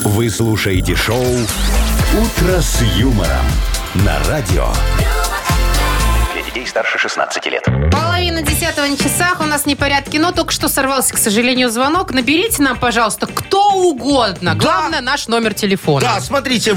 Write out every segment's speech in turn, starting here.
Вы слушаете шоу «Утро с юмором» на радио. Для детей старше 16 лет. 9:30 на часах, у нас непорядки, но только что сорвался, к сожалению, звонок. Наберите нам, пожалуйста, кто угодно. Главное, наш номер телефона. Да, смотрите,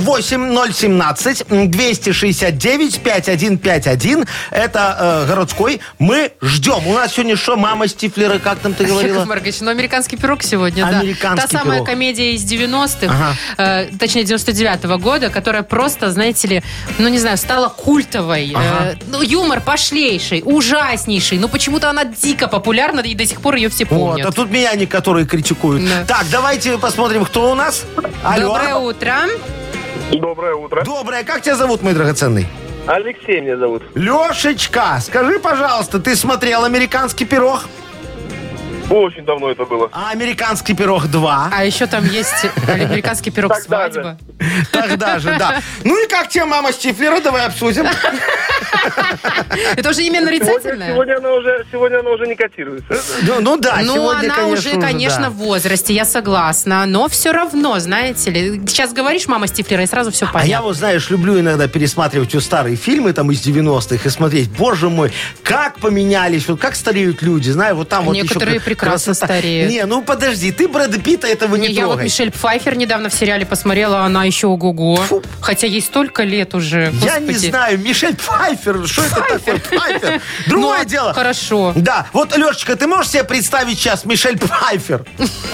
8017-269-5151. Это городской. Мы ждем. У нас сегодня что, мама Стифлера, как там ты говорила? Яков Маркович, американский пирог сегодня, американский Та самая пирог. комедия из 90-х, точнее, 99-го года, которая просто, знаете ли, не знаю, стала культовой. Юмор пошлейший, ужаснейший. Но почему-то она дико популярна, и до сих пор ее все помнят. Вот, а тут меня некоторые критикуют. Да. Так, давайте посмотрим, кто у нас. Алло. Доброе утро. Доброе утро. Доброе. Как тебя зовут, мой драгоценный? Алексей меня зовут. Лешечка, скажи, пожалуйста, ты смотрел «Американский пирог»? Очень давно это было. А «Американский пирог 2»? А еще там есть американский пирог Тогда свадьба. Тогда же, да. Ну и как тебе мама Стифлера? Давай обсудим. Это уже имя нарицательное? Сегодня она уже не котируется. Ну да, Ну, сегодня, она уже, конечно, в возрасте, я согласна. Но все равно, знаете ли, сейчас говоришь «мама Стифлера», и сразу все А понятно. я вот, знаешь, люблю иногда пересматривать вот старые фильмы там из 90-х и смотреть, боже мой, как поменялись, вот как стареют люди, знаю, вот там вот Некоторые еще прекрасно красота. стареют. Не, ну подожди, ты Брэда Питта этого не Я вот трогай. Мишель Пфайффер недавно в сериале посмотрела, она еще ого-го. Хотя ей столько лет уже. Я не Господи. знаю, Мишель Пфайффер, что это такое Пфайффер? Другое Ну, дело. Хорошо. Да, вот, Лешечка, ты можешь себе представить сейчас Мишель Пфайффер?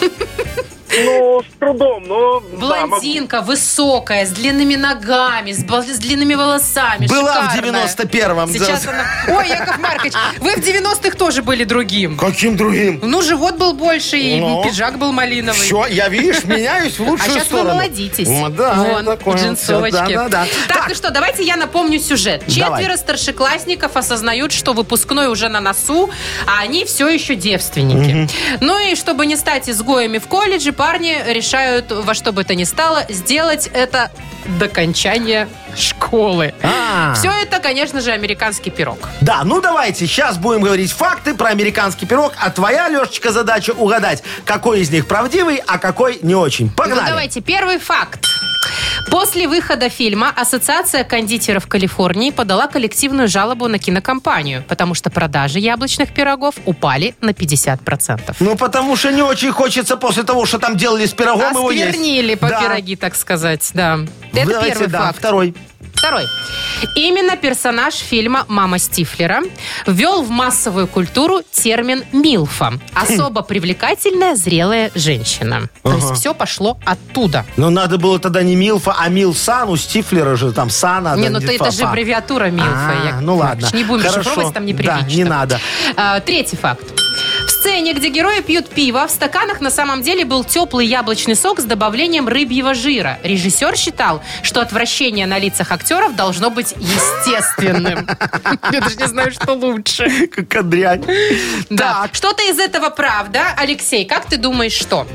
Ну, с трудом, но... Блондинка, высокая, с длинными ногами, с длинными волосами. Была в шикарная. 91-м. Сейчас она... Ой, Яков Маркович, вы в 90-х тоже были другим. Каким другим? Ну, живот был больше, и Ну. пиджак был малиновый. Все, я, видишь, меняюсь в лучшую А сейчас сторону. вы молодитесь. Да, Вон, такое в вот джинсовочке. всё, да. Так, ну что, давайте я напомню сюжет. Давай. 4 старшеклассников осознают, что выпускной уже на носу, а они все еще девственники. Ну и чтобы не стать изгоями в колледже, парни решают во что бы то ни стало сделать это до окончания школы. Все это, конечно же, американский пирог. Да, ну давайте, сейчас будем говорить факты про американский пирог, а твоя, Лешечка, задача угадать, какой из них правдивый, а какой не очень. Погнали. Ну, давайте, первый факт. После выхода фильма Ассоциация кондитеров Калифорнии подала коллективную жалобу на кинокомпанию, потому что продажи яблочных пирогов упали на 50%. Ну, потому что не очень хочется после того, что там делали с пирогом, его есть. Осквернили по Да. пироги, так сказать, да. Это Давайте, первый да, факт. Второй. Второй. Именно персонаж фильма «Мама Стифлера» ввел в массовую культуру термин «милфа». Особо привлекательная зрелая женщина. То есть все пошло оттуда. Но надо было тогда не Милфа, а Милсан. У Стифлера же там Сана. Не, да, ну где это же папа. аббревиатура «милфа». Яков Ну Маркович. ладно. Не будем Хорошо. шифровать, там неприлично. Да, не надо. Третий факт. В сцене, где герои пьют пиво, в стаканах на самом деле был теплый яблочный сок с добавлением рыбьего жира. Режиссер считал, что отвращение на лицах актеров должно быть естественным. Я даже не знаю, что лучше. Как дрянь. Да. Что-то из этого правда. Алексей, как ты думаешь, что?